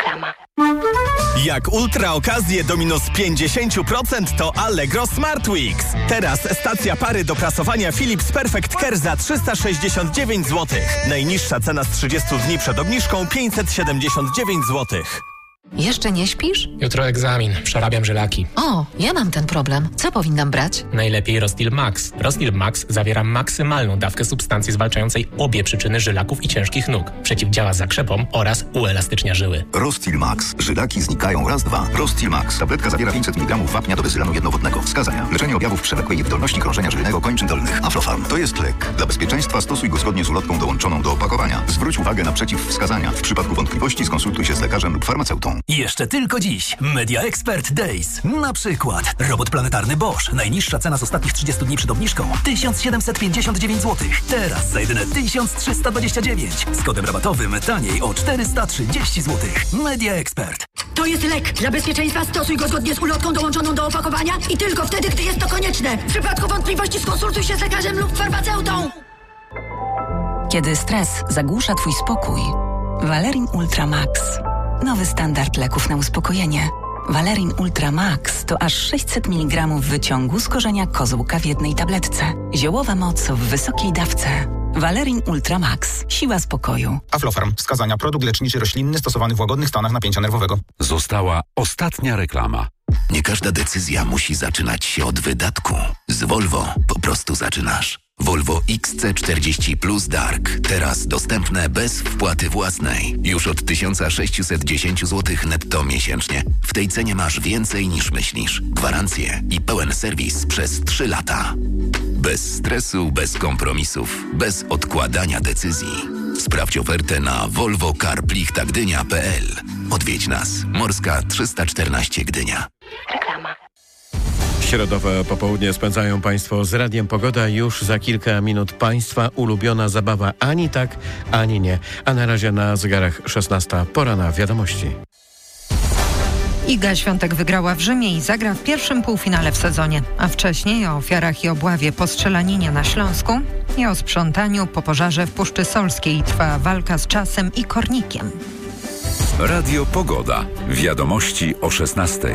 Reklama. Jak ultra okazje do minus 50% to Allegro Smart Weeks. Teraz stacja pary do prasowania Philips Perfect Care za 369 zł. Najniższa cena z 30 dni przed obniżką 579 zł. Jeszcze nie śpisz? Jutro egzamin. Przerabiam żylaki. O, ja mam ten problem. Co powinnam brać? Najlepiej Rostil Max. Rostil Max zawiera maksymalną dawkę substancji zwalczającej obie przyczyny żylaków i ciężkich nóg. Przeciwdziała zakrzepom oraz uelastycznia żyły. Rostil Max. Żylaki znikają raz, dwa. Rostil Max. Tabletka zawiera 500 mg wapnia do bezylanu jednowodnego. Wskazania. Leczenie objawów przewlekłej niewydolności krążenia żylnego kończyn dolnych. Aflofarm. To jest lek. Dla bezpieczeństwa stosuj go zgodnie z ulotką dołączoną do opakowania. Zwróć uwagę na przeciwwskazania. W przypadku wątpliwości skonsultuj się z lekarzem lub farmaceutą. Jeszcze tylko dziś Media Expert Days. Na przykład robot planetarny Bosch. Najniższa cena z ostatnich 30 dni przed obniżką 1759 zł. Teraz za jedyne 1329. Z kodem rabatowym taniej o 430 zł. Media Expert. To jest lek. Dla bezpieczeństwa stosuj go zgodnie z ulotką dołączoną do opakowania i tylko wtedy, gdy jest to konieczne. W przypadku wątpliwości skonsultuj się z lekarzem lub farmaceutą. Kiedy stres zagłusza Twój spokój, Valerin Ultra Max. Nowy standard leków na uspokojenie. Valerin Ultra Max to aż 600 mg wyciągu z korzenia kozłka w jednej tabletce. Ziołowa moc w wysokiej dawce. Valerin Ultra Max. Siła spokoju. Aflofarm. Wskazania. Produkt leczniczy roślinny stosowany w łagodnych stanach napięcia nerwowego. Została ostatnia reklama. Nie każda decyzja musi zaczynać się od wydatku. Z Volvo po prostu zaczynasz. Volvo XC40 Plus Dark. Teraz dostępne bez wpłaty własnej. Już od 1610 zł netto miesięcznie. W tej cenie masz więcej niż myślisz. Gwarancję i pełen serwis przez 3 lata. Bez stresu, bez kompromisów, bez odkładania decyzji. Sprawdź ofertę na volvocarplichtagdynia.pl. Odwiedź nas. Morska 314 Gdynia. Reklama. Środowe popołudnie spędzają Państwo z Radiem Pogoda. Już za kilka minut Państwa ulubiona zabawa ani tak, ani nie. A na razie na zegarach 16. Pora na wiadomości. Iga Świątek wygrała w Rzymie i zagra w pierwszym półfinale w sezonie. A wcześniej o ofiarach i obławie po strzelaninie na Śląsku i o sprzątaniu po pożarze w Puszczy Solskiej. Trwa walka z czasem i kornikiem. Radio Pogoda. Wiadomości o 16.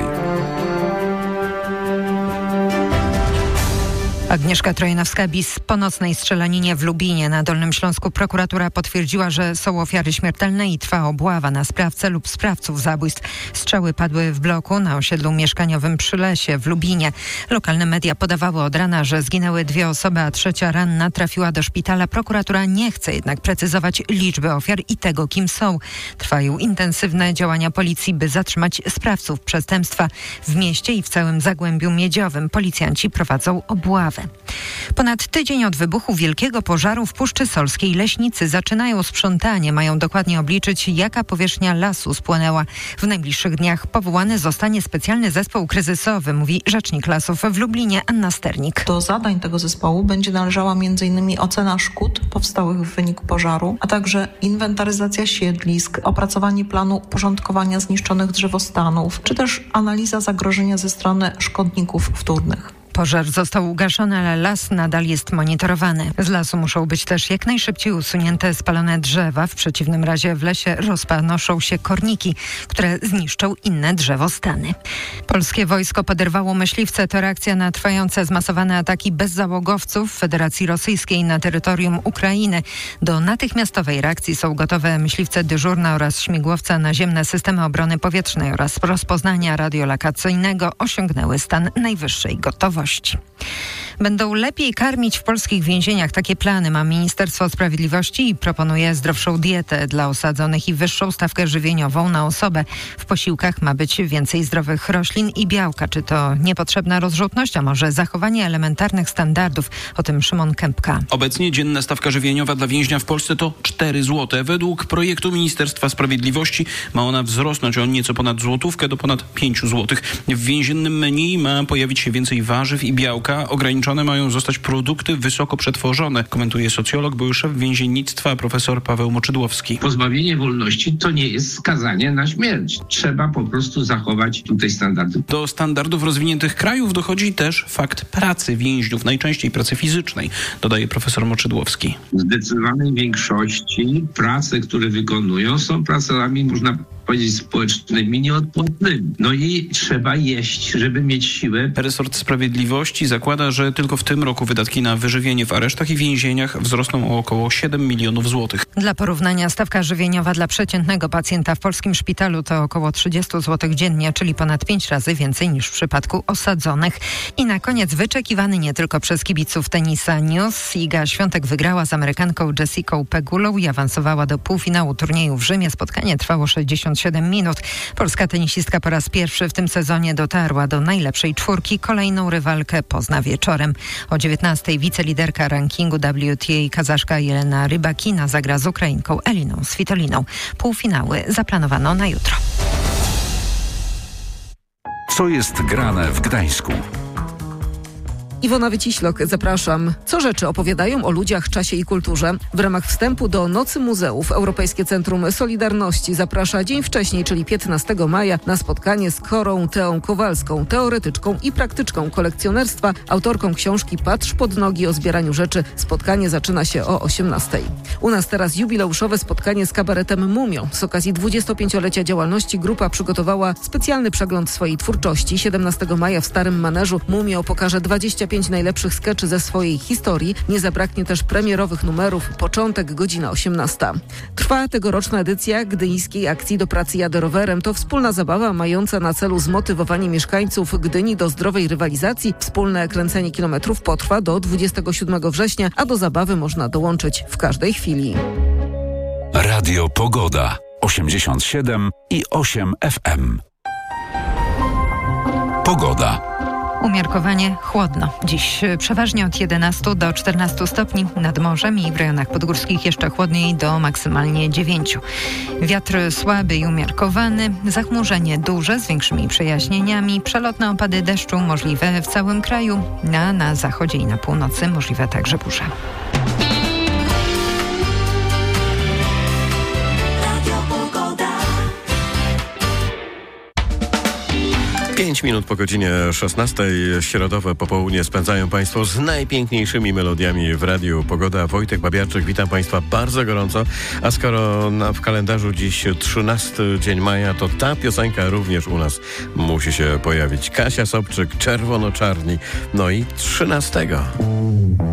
Agnieszka Trojanowska-Bis. Po nocnej strzelaninie w Lubinie na Dolnym Śląsku prokuratura potwierdziła, że są ofiary śmiertelne i trwa obława na sprawcę lub sprawców zabójstw. Strzały padły w bloku na osiedlu mieszkaniowym przy Lesie w Lubinie. Lokalne media podawały od rana, że zginęły 2 osoby, a 3. ranna trafiła do szpitala. Prokuratura nie chce jednak precyzować liczby ofiar i tego, kim są. Trwają intensywne działania policji, by zatrzymać sprawców przestępstwa. W mieście i w całym Zagłębiu Miedziowym policjanci prowadzą obławę. Ponad tydzień od wybuchu wielkiego pożaru w Puszczy Solskiej leśnicy zaczynają sprzątanie. Mają dokładnie obliczyć, jaka powierzchnia lasu spłonęła. W najbliższych dniach powołany zostanie specjalny zespół kryzysowy, mówi rzecznik lasów w Lublinie Anna Sternik. Do zadań tego zespołu będzie należała m.in. ocena szkód powstałych w wyniku pożaru, a także inwentaryzacja siedlisk, opracowanie planu porządkowania zniszczonych drzewostanów, czy też analiza zagrożenia ze strony szkodników wtórnych. Pożar został ugaszony, ale las nadal jest monitorowany. Z lasu muszą być też jak najszybciej usunięte spalone drzewa. W przeciwnym razie w lesie rozpanoszą się korniki, które zniszczą inne drzewostany. Polskie wojsko poderwało myśliwce. To reakcja na trwające zmasowane ataki bezzałogowców Federacji Rosyjskiej na terytorium Ukrainy. Do natychmiastowej reakcji są gotowe myśliwce dyżurne oraz śmigłowce naziemne. Systemy obrony powietrznej oraz rozpoznania radiolokacyjnego osiągnęły stan najwyższej gotowości. Będą lepiej karmić w polskich więzieniach. Takie plany ma Ministerstwo Sprawiedliwości i proponuje zdrowszą dietę dla osadzonych i wyższą stawkę żywieniową na osobę. W posiłkach ma być więcej zdrowych roślin i białka. Czy to niepotrzebna rozrzutność, a może zachowanie elementarnych standardów? O tym Szymon Kępka. Obecnie dzienna stawka żywieniowa dla więźnia w Polsce to 4 zł. Według projektu Ministerstwa Sprawiedliwości ma ona wzrosnąć o nieco ponad złotówkę do ponad 5 zł. W więziennym menu ma pojawić się więcej warzyw i białka. Ograniczone mają zostać produkty wysoko przetworzone, komentuje socjolog, były szef więziennictwa profesor Paweł Moczydłowski. Pozbawienie wolności to nie jest skazanie na śmierć. Trzeba po prostu zachować tutaj standardy. Do standardów rozwiniętych krajów dochodzi też fakt pracy więźniów, najczęściej pracy fizycznej, dodaje profesor Moczydłowski. W zdecydowanej większości prace, które wykonują, są pracami, można powiedzieć, społecznymi, nieodpłatnymi. No i trzeba jeść, żeby mieć siłę. Resort Sprawiedliwości zakłada, że tylko w tym roku wydatki na wyżywienie w aresztach i więzieniach wzrosną o około 7 milionów złotych. Dla porównania stawka żywieniowa dla przeciętnego pacjenta w polskim szpitalu to około 30 zł dziennie, czyli ponad 5 razy więcej niż w przypadku osadzonych. I na koniec wyczekiwany nie tylko przez kibiców tenisa news. Iga Świątek wygrała z Amerykanką Jessicą Pegulą i awansowała do półfinału turnieju w Rzymie. Spotkanie trwało 67 minut. Polska tenisistka po raz pierwszy w tym sezonie dotarła do najlepszej czwórki. Kolejną rywalkę pozna wieczorem. O 19:00 wiceliderka rankingu WTA Kazaszka Jelena Rybakina zagra z Ukrainką Eliną Svitoliną. Półfinały zaplanowano na jutro. Co jest grane w Gdańsku? Iwona Wyciślok, zapraszam. Co rzeczy opowiadają o ludziach, czasie i kulturze? W ramach wstępu do Nocy Muzeów Europejskie Centrum Solidarności zaprasza dzień wcześniej, czyli 15 maja, na spotkanie z Korą Teą Kowalską, teoretyczką i praktyczką kolekcjonerstwa, autorką książki Patrz pod nogi o zbieraniu rzeczy. Spotkanie zaczyna się o 18:00. U nas teraz jubileuszowe spotkanie z kabaretem Mumią. Z okazji 25-lecia działalności grupa przygotowała specjalny przegląd swojej twórczości. 17 maja w Starym Maneżu Mumio pokaże 25 najlepszych skeczy ze swojej historii. Nie zabraknie też premierowych numerów. Początek, godzina 18:00. Trwa tegoroczna edycja gdyńskiej akcji Do pracy jadę rowerem. To wspólna zabawa mająca na celu zmotywowanie mieszkańców Gdyni do zdrowej rywalizacji. Wspólne kręcenie kilometrów potrwa do 27 września, a do zabawy można dołączyć w każdej chwili. Radio Pogoda 87,8 FM. Pogoda. Umiarkowanie chłodno. Dziś przeważnie od 11 do 14 stopni nad morzem i w rejonach podgórskich jeszcze chłodniej do maksymalnie 9. Wiatr słaby i umiarkowany, zachmurzenie duże z większymi przejaśnieniami, przelotne opady deszczu możliwe w całym kraju, a na zachodzie i na północy możliwe także burze. 5 minut po godzinie 16. Środowe popołudnie spędzają Państwo z najpiękniejszymi melodiami w Radiu Pogoda. Wojtek Babiarczyk, witam Państwa bardzo gorąco. A skoro w kalendarzu dziś 13 dzień maja, to ta piosenka również u nas musi się pojawić. Kasia Sobczyk, Czerwono-Czarni. No i 13.